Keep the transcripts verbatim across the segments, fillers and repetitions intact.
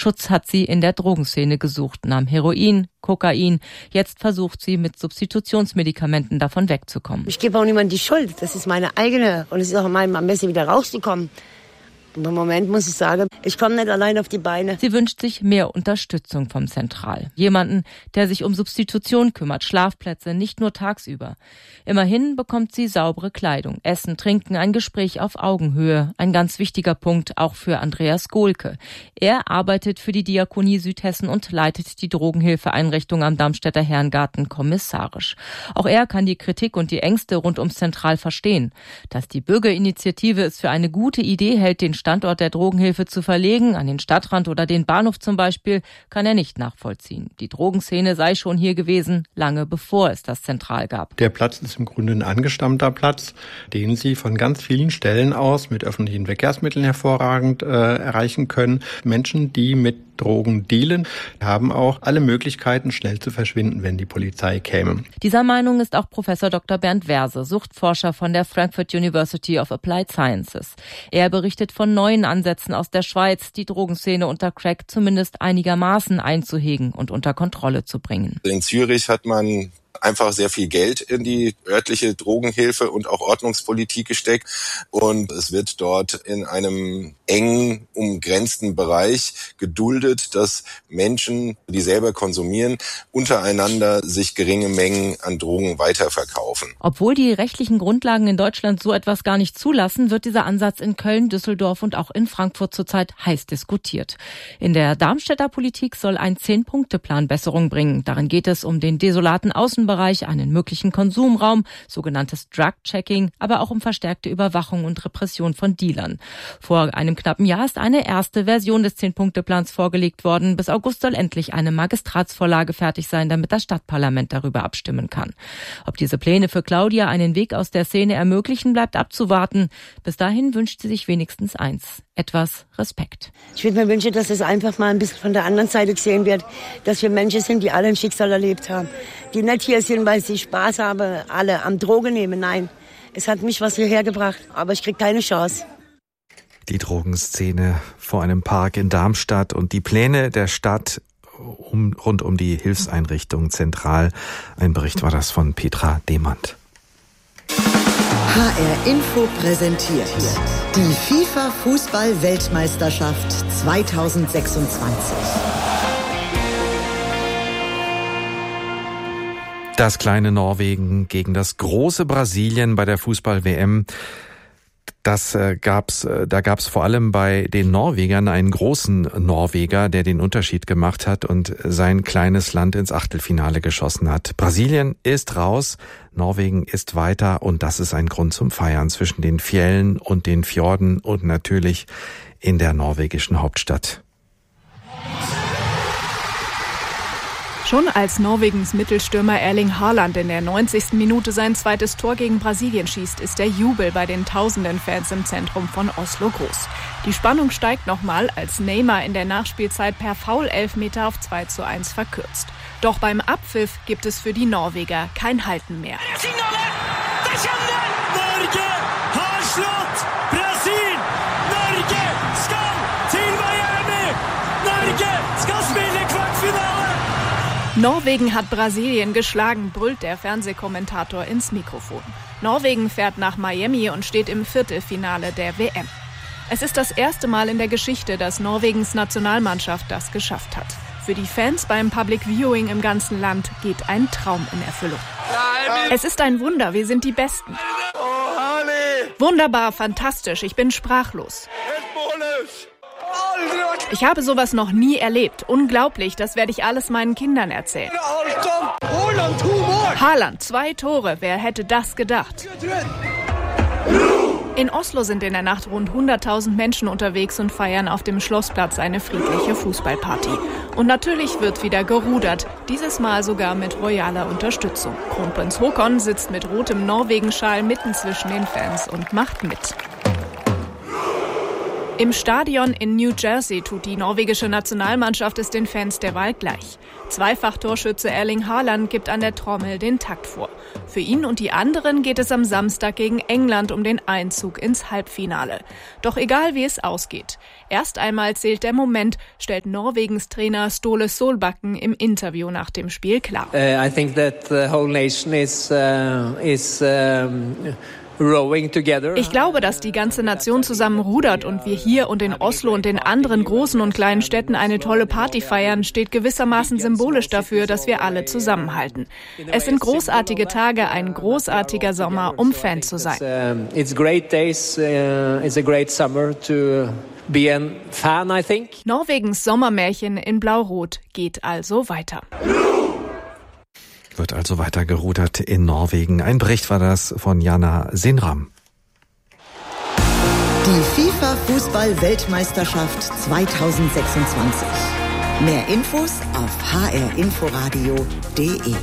Schutz hat sie in der Drogenszene gesucht, nahm Heroin, Kokain. Jetzt versucht sie mit Substitutionsmedikamenten davon wegzukommen. Ich gebe auch niemandem die Schuld. Das ist meine eigene. Und es ist auch mein am besten wieder rauszukommen. Und im Moment muss ich sagen, ich komme nicht allein auf die Beine. Sie wünscht sich mehr Unterstützung vom Zentral. Jemanden, der sich um Substitution kümmert, Schlafplätze, nicht nur tagsüber. Immerhin bekommt sie saubere Kleidung, Essen, Trinken, ein Gespräch auf Augenhöhe. Ein ganz wichtiger Punkt auch für Andreas Gohlke. Er arbeitet für die Diakonie Südhessen und leitet die Drogenhilfeeinrichtung am Darmstädter Herrengarten kommissarisch. Auch er kann die Kritik und die Ängste rund ums Zentral verstehen. Dass die Bürgerinitiative es für eine gute Idee hält, den Standort der Drogenhilfe zu verlegen, an den Stadtrand oder den Bahnhof zum Beispiel, kann er nicht nachvollziehen. Die Drogenszene sei schon hier gewesen, lange bevor es das Zentral gab. Der Platz ist im Grunde ein angestammter Platz, den Sie von ganz vielen Stellen aus mit öffentlichen Verkehrsmitteln hervorragend äh, erreichen können. Menschen, die mit Drogen dealen, haben auch alle Möglichkeiten, schnell zu verschwinden, wenn die Polizei käme. Dieser Meinung ist auch Professor Doktor Bernd Werse, Suchtforscher von der Frankfurt University of Applied Sciences. Er berichtet von neuen Ansätzen aus der Schweiz, die Drogenszene unter Crack zumindest einigermaßen einzuhegen und unter Kontrolle zu bringen. In Zürich hat man einfach sehr viel Geld in die örtliche Drogenhilfe und auch Ordnungspolitik gesteckt. Und es wird dort in einem eng umgrenzten Bereich geduldet, dass Menschen, die selber konsumieren, untereinander sich geringe Mengen an Drogen weiterverkaufen. Obwohl die rechtlichen Grundlagen in Deutschland so etwas gar nicht zulassen, wird dieser Ansatz in Köln, Düsseldorf und auch in Frankfurt zurzeit heiß diskutiert. In der Darmstädter Politik soll ein Zehn-Punkte-Plan Besserung bringen. Darin geht es um den desolaten Außenbereich, einen möglichen Konsumraum, sogenanntes Drug-Checking, aber auch um verstärkte Überwachung und Repression von Dealern. Vor einem knappen Jahr ist eine erste Version des Zehn-Punkte-Plans vorgelegt worden. Bis August soll endlich eine Magistratsvorlage fertig sein, damit das Stadtparlament darüber abstimmen kann. Ob diese Pläne für Claudia einen Weg aus der Szene ermöglichen, bleibt abzuwarten. Bis dahin wünscht sie sich wenigstens eins: etwas Respekt. Ich würde mir wünschen, dass es einfach mal ein bisschen von der anderen Seite gesehen wird, dass wir Menschen sind, die alle ein Schicksal erlebt haben. Die nicht hier sind, weil sie Spaß haben, alle am Drogen nehmen. Nein, es hat mich was hierher gebracht, aber ich kriege keine Chance. Die Drogenszene vor einem Park in Darmstadt und die Pläne der Stadt um, rund um die Hilfseinrichtung zentral. Ein Bericht war das von Petra Demand. H R Info präsentiert die FIFA-Fußball-Weltmeisterschaft zweitausendsechsundzwanzig. Das kleine Norwegen gegen das große Brasilien bei der Fußball-W M. Das äh, gab's, äh, da gab's vor allem bei den Norwegern einen großen Norweger, der den Unterschied gemacht hat und sein kleines Land ins Achtelfinale geschossen hat. Brasilien ist raus, Norwegen ist weiter und das ist ein Grund zum Feiern zwischen den Fjellen und den Fjorden und natürlich in der norwegischen Hauptstadt. Schon als Norwegens Mittelstürmer Erling Haaland in der neunzigsten Minute sein zweites Tor gegen Brasilien schießt, ist der Jubel bei den tausenden Fans im Zentrum von Oslo groß. Die Spannung steigt nochmal, als Neymar in der Nachspielzeit per Foul-Elfmeter auf zwei zu eins verkürzt. Doch beim Abpfiff gibt es für die Norweger kein Halten mehr. Norge har slått Brasil! Norge skal til Miami! Norge skal spille kvartfinale! Norwegen hat Brasilien geschlagen, brüllt der Fernsehkommentator ins Mikrofon. Norwegen fährt nach Miami und steht im Viertelfinale der W M. Es ist das erste Mal in der Geschichte, dass Norwegens Nationalmannschaft das geschafft hat. Für die Fans beim Public Viewing im ganzen Land geht ein Traum in Erfüllung. Es ist ein Wunder, wir sind die Besten. Wunderbar, fantastisch, ich bin sprachlos. Ich habe sowas noch nie erlebt. Unglaublich, das werde ich alles meinen Kindern erzählen. Haaland, zwei Tore, wer hätte das gedacht? In Oslo sind in der Nacht rund hunderttausend Menschen unterwegs und feiern auf dem Schlossplatz eine friedliche Fußballparty. Und natürlich wird wieder gerudert, dieses Mal sogar mit royaler Unterstützung. Kronprinz Haakon sitzt mit rotem Norwegenschal mitten zwischen den Fans und macht mit. Im Stadion in New Jersey tut die norwegische Nationalmannschaft es den Fans derweil gleich. Zweifach-Torschütze Erling Haaland gibt an der Trommel den Takt vor. Für ihn und die anderen geht es am Samstag gegen England um den Einzug ins Halbfinale. Doch egal wie es ausgeht, erst einmal zählt der Moment, stellt Norwegens Trainer Ståle Solbakken im Interview nach dem Spiel klar. Uh, I think that the whole nation is uh, is um Ich glaube, dass die ganze Nation zusammen rudert und wir hier und in Oslo und den anderen großen und kleinen Städten eine tolle Party feiern, steht gewissermaßen symbolisch dafür, dass wir alle zusammenhalten. Es sind großartige Tage, ein großartiger Sommer, um Fan zu sein. It's great days, uh, it's a great summer to be a fan, I think. Norwegens Sommermärchen in Blau-Rot geht also weiter. Wird also weiter gerudert in Norwegen. Ein Bericht war das von Jana Sinram. Die FIFA-Fußball-Weltmeisterschaft zweitausendsechsundzwanzig. Mehr Infos auf h r inforadio punkt d e.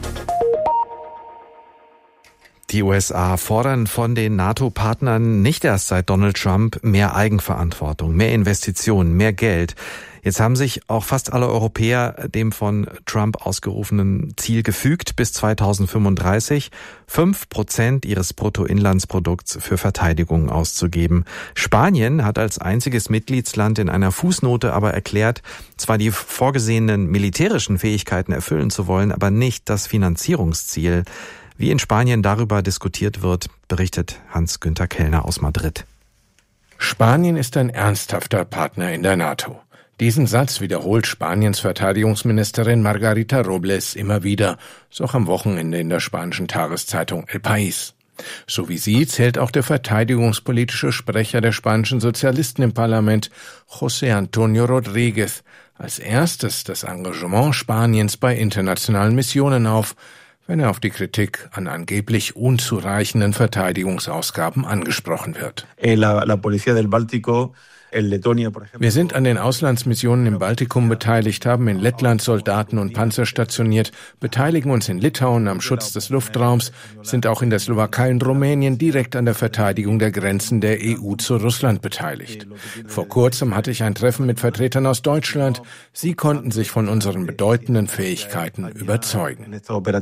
Die U S A fordern von den NATO-Partnern nicht erst seit Donald Trump mehr Eigenverantwortung, mehr Investitionen, mehr Geld. Jetzt haben sich auch fast alle Europäer dem von Trump ausgerufenen Ziel gefügt, bis zweitausendfünfunddreißig fünf Prozent ihres Bruttoinlandsprodukts für Verteidigung auszugeben. Spanien hat als einziges Mitgliedsland in einer Fußnote aber erklärt, zwar die vorgesehenen militärischen Fähigkeiten erfüllen zu wollen, aber nicht das Finanzierungsziel. Wie in Spanien darüber diskutiert wird, berichtet Hans-Günther Kellner aus Madrid. Spanien ist ein ernsthafter Partner in der NATO. Diesen Satz wiederholt Spaniens Verteidigungsministerin Margarita Robles immer wieder, so auch am Wochenende in der spanischen Tageszeitung El País. So wie sie zählt auch der verteidigungspolitische Sprecher der spanischen Sozialisten im Parlament, José Antonio Rodríguez, als erstes das Engagement Spaniens bei internationalen Missionen auf, wenn er auf die Kritik an angeblich unzureichenden Verteidigungsausgaben angesprochen wird. La, la Policía del Báltico Wir sind an den Auslandsmissionen im Baltikum beteiligt, haben in Lettland Soldaten und Panzer stationiert, beteiligen uns in Litauen am Schutz des Luftraums, sind auch in der Slowakei und Rumänien direkt an der Verteidigung der Grenzen der E U zu Russland beteiligt. Vor kurzem hatte ich ein Treffen mit Vertretern aus Deutschland. Sie konnten sich von unseren bedeutenden Fähigkeiten überzeugen.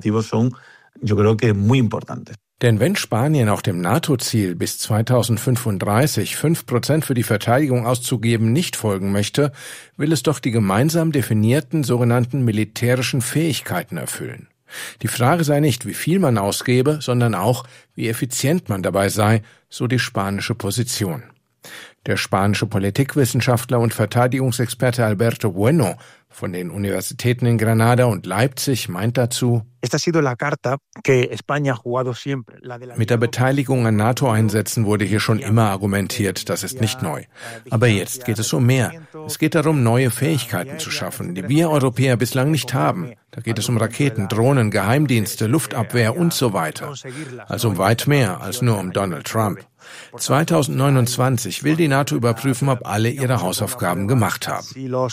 Denn wenn Spanien auch dem NATO-Ziel bis zweitausendfünfunddreißig fünf Prozent für die Verteidigung auszugeben nicht folgen möchte, will es doch die gemeinsam definierten sogenannten militärischen Fähigkeiten erfüllen. Die Frage sei nicht, wie viel man ausgebe, sondern auch, wie effizient man dabei sei, so die spanische Position. Der spanische Politikwissenschaftler und Verteidigungsexperte Alberto Bueno von den Universitäten in Granada und Leipzig meint dazu: Mit der Beteiligung an NATO-Einsätzen wurde hier schon immer argumentiert, das ist nicht neu. Aber jetzt geht es um mehr. Es geht darum, neue Fähigkeiten zu schaffen, die wir Europäer bislang nicht haben. Da geht es um Raketen, Drohnen, Geheimdienste, Luftabwehr und so weiter. Also um weit mehr als nur um Donald Trump. zweitausendneunundzwanzig will die NATO überprüfen, ob alle ihre Hausaufgaben gemacht haben.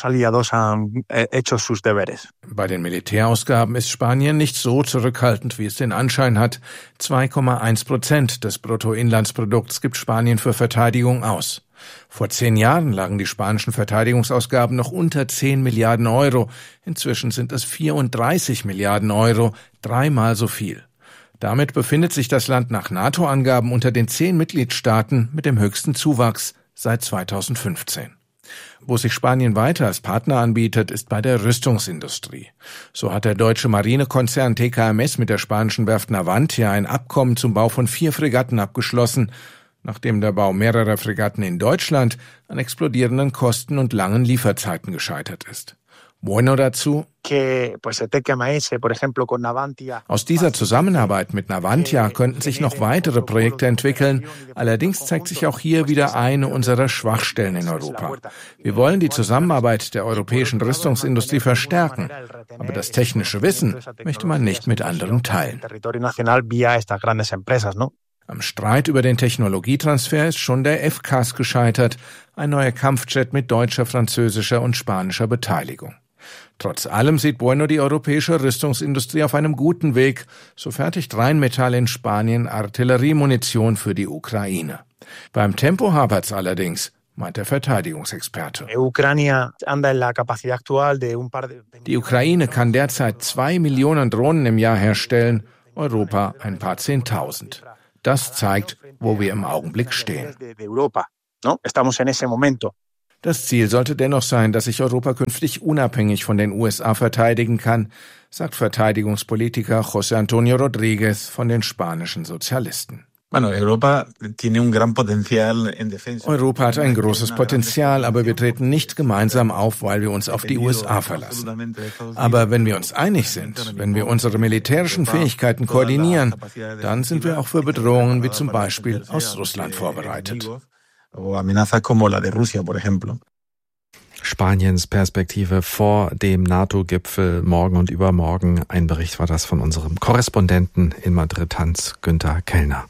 Bei den Militärausgaben ist Spanien nicht so zurückhaltend, wie es den Anschein hat. zwei Komma eins Prozent des Bruttoinlandsprodukts gibt Spanien für Verteidigung aus. Vor zehn Jahren lagen die spanischen Verteidigungsausgaben noch unter zehn Milliarden Euro. Inzwischen sind es vierunddreißig Milliarden Euro, dreimal so viel. Damit befindet sich das Land nach NATO-Angaben unter den zehn Mitgliedstaaten mit dem höchsten Zuwachs seit zweitausendfünfzehn. Wo sich Spanien weiter als Partner anbietet, ist bei der Rüstungsindustrie. So hat der deutsche Marinekonzern T K M S mit der spanischen Werft Navantia ein Abkommen zum Bau von vier Fregatten abgeschlossen, nachdem der Bau mehrerer Fregatten in Deutschland an explodierenden Kosten und langen Lieferzeiten gescheitert ist. Bueno dazu: Aus dieser Zusammenarbeit mit Navantia könnten sich noch weitere Projekte entwickeln. Allerdings zeigt sich auch hier wieder eine unserer Schwachstellen in Europa. Wir wollen die Zusammenarbeit der europäischen Rüstungsindustrie verstärken, aber das technische Wissen möchte man nicht mit anderen teilen. Am Streit über den Technologietransfer ist schon der F C A S gescheitert, ein neuer Kampfjet mit deutscher, französischer und spanischer Beteiligung. Trotz allem sieht Bueno die europäische Rüstungsindustrie auf einem guten Weg. So fertigt Rheinmetall in Spanien Artilleriemunition für die Ukraine. Beim Tempo hapert's allerdings, meint der Verteidigungsexperte. Die Ukraine kann derzeit zwei Millionen Drohnen im Jahr herstellen Europa ein paar Zehntausend. Das zeigt, wo wir im Augenblick stehen. Das Ziel sollte dennoch sein, dass sich Europa künftig unabhängig von den U S A verteidigen kann, sagt Verteidigungspolitiker José Antonio Rodríguez von den spanischen Sozialisten. Europa hat ein großes Potenzial, aber wir treten nicht gemeinsam auf, weil wir uns auf die U S A verlassen. Aber wenn wir uns einig sind, wenn wir unsere militärischen Fähigkeiten koordinieren, dann sind wir auch für Bedrohungen wie zum Beispiel aus Russland vorbereitet. Spaniens Perspektive vor dem NATO-Gipfel morgen und übermorgen. Ein Bericht war das von unserem Korrespondenten in Madrid, Hans-Günther Kellner.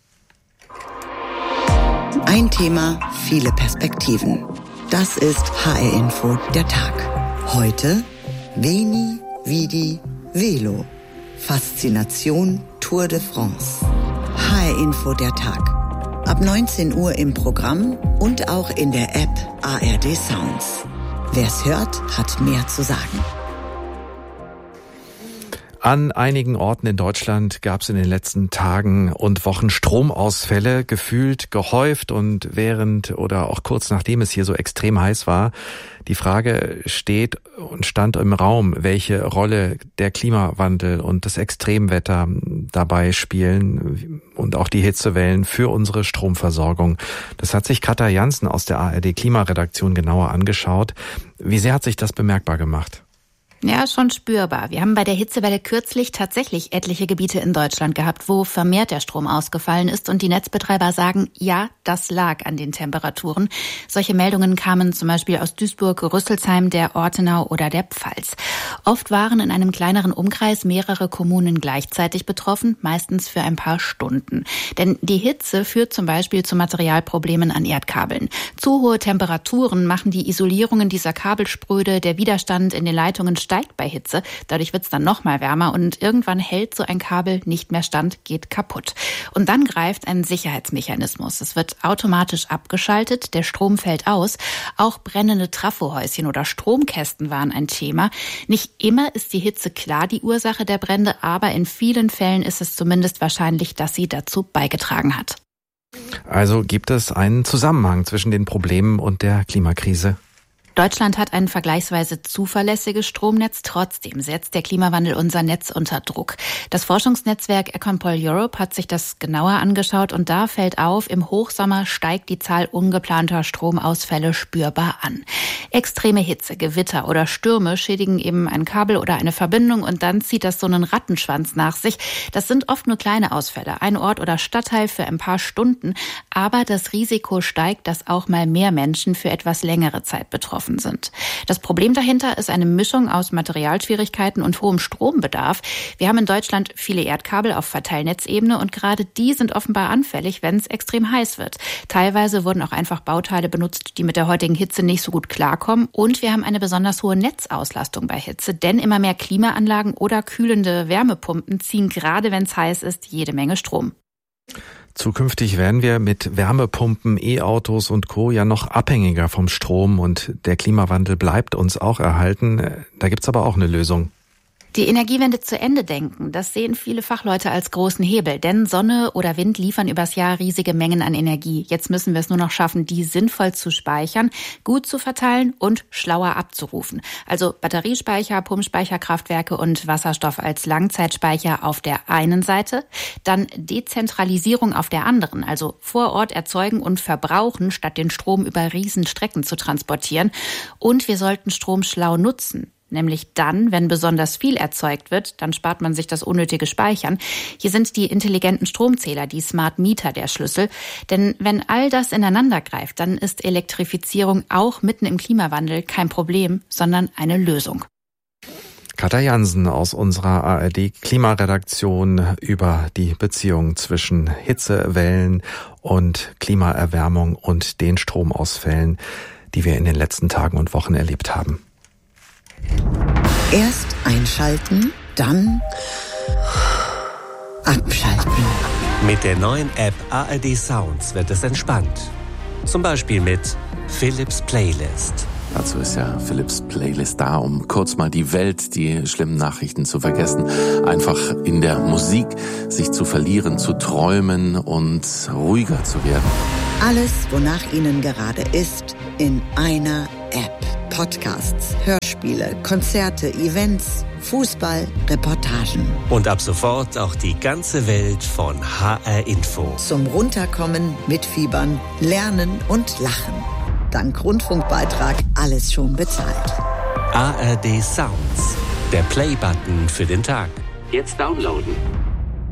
Ein Thema, viele Perspektiven. Das ist H R Info, der Tag. Heute Veni, Vidi, Velo. Faszination Tour de France. H R Info, der Tag. Ab neunzehn Uhr im Programm und auch in der App A R D Sounds. Wer's hört, hat mehr zu sagen. An einigen Orten in Deutschland gab es in den letzten Tagen und Wochen Stromausfälle, gefühlt gehäuft und während oder auch kurz nachdem es hier so extrem heiß war. Die Frage steht und stand im Raum, welche Rolle der Klimawandel und das Extremwetter dabei spielen und auch die Hitzewellen für unsere Stromversorgung. Das hat sich Katja Jansen aus der A R D Klimaredaktion genauer angeschaut. Wie sehr hat sich das bemerkbar gemacht? Ja, schon spürbar. Wir haben bei der Hitzewelle kürzlich tatsächlich etliche Gebiete in Deutschland gehabt, wo vermehrt der Strom ausgefallen ist und die Netzbetreiber sagen, ja, das lag an den Temperaturen. Solche Meldungen kamen zum Beispiel aus Duisburg, Rüsselsheim, der Ortenau oder der Pfalz. Oft waren in einem kleineren Umkreis mehrere Kommunen gleichzeitig betroffen, meistens für ein paar Stunden. Denn die Hitze führt zum Beispiel zu Materialproblemen an Erdkabeln. Zu hohe Temperaturen machen die Isolierungen dieser Kabel spröde, der Widerstand in den Leitungen steigt bei Hitze. Dadurch wird es dann noch mal wärmer und irgendwann hält so ein Kabel nicht mehr stand, geht kaputt. Und dann greift ein Sicherheitsmechanismus. Es wird automatisch abgeschaltet, der Strom fällt aus. Auch brennende Trafohäuschen oder Stromkästen waren ein Thema. Nicht immer ist die Hitze klar die Ursache der Brände, aber in vielen Fällen ist es zumindest wahrscheinlich, dass sie dazu beigetragen hat. Also gibt es einen Zusammenhang zwischen den Problemen und der Klimakrise? Deutschland hat ein vergleichsweise zuverlässiges Stromnetz. Trotzdem setzt der Klimawandel unser Netz unter Druck. Das Forschungsnetzwerk Econpol Europe hat sich das genauer angeschaut und da fällt auf, im Hochsommer steigt die Zahl ungeplanter Stromausfälle spürbar an. Extreme Hitze, Gewitter oder Stürme schädigen eben ein Kabel oder eine Verbindung und dann zieht das so einen Rattenschwanz nach sich. Das sind oft nur kleine Ausfälle, ein Ort oder Stadtteil für ein paar Stunden, aber das Risiko steigt, dass auch mal mehr Menschen für etwas längere Zeit betroffen sind. Das Problem dahinter ist eine Mischung aus Materialschwierigkeiten und hohem Strombedarf. Wir haben in Deutschland viele Erdkabel auf Verteilnetzebene und gerade die sind offenbar anfällig, wenn es extrem heiß wird. Teilweise wurden auch einfach Bauteile benutzt, die mit der heutigen Hitze nicht so gut klarkommen und wir haben eine besonders hohe Netzauslastung bei Hitze, denn immer mehr Klimaanlagen oder kühlende Wärmepumpen ziehen gerade, wenn es heiß ist, jede Menge Strom. Zukünftig werden wir mit Wärmepumpen, E-Autos und Co. ja noch abhängiger vom Strom und der Klimawandel bleibt uns auch erhalten. Da gibt's aber auch eine Lösung. Die Energiewende zu Ende denken, das sehen viele Fachleute als großen Hebel. Denn Sonne oder Wind liefern übers Jahr riesige Mengen an Energie. Jetzt müssen wir es nur noch schaffen, die sinnvoll zu speichern, gut zu verteilen und schlauer abzurufen. Also Batteriespeicher, Pumpspeicherkraftwerke und Wasserstoff als Langzeitspeicher auf der einen Seite. Dann Dezentralisierung auf der anderen, also vor Ort erzeugen und verbrauchen, statt den Strom über Riesenstrecken zu transportieren. Und wir sollten Strom schlau nutzen. Nämlich dann, wenn besonders viel erzeugt wird, dann spart man sich das unnötige Speichern. Hier sind die intelligenten Stromzähler, die Smart Meter, der Schlüssel. Denn wenn all das ineinander greift, dann ist Elektrifizierung auch mitten im Klimawandel kein Problem, sondern eine Lösung. Katja Jansen aus unserer A R D Klimaredaktion über die Beziehung zwischen Hitzewellen und Klimaerwärmung und den Stromausfällen, die wir in den letzten Tagen und Wochen erlebt haben. Erst einschalten, dann abschalten. Mit der neuen App A R D Sounds wird es entspannt. Zum Beispiel mit Philips Playlist. Dazu ist ja Philipps Playlist da, um kurz mal die Welt, die schlimmen Nachrichten zu vergessen, einfach in der Musik sich zu verlieren, zu träumen und ruhiger zu werden. Alles, wonach Ihnen gerade ist, in einer App. Podcasts, Hörspiele, Konzerte, Events, Fußball, Reportagen. Und ab sofort auch die ganze Welt von H R Info. Zum Runterkommen, Mitfiebern, Lernen und Lachen. Dank Rundfunkbeitrag alles schon bezahlt. A R D Sounds, der Play-Button für den Tag. Jetzt downloaden.